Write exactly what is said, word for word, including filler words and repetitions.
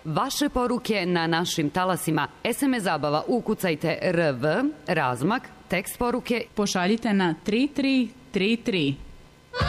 vaše poruke na našim talasima. es em es zabava, ukucajte R V, razmak, tekst poruke. Pošaljite na tri tri tri tri.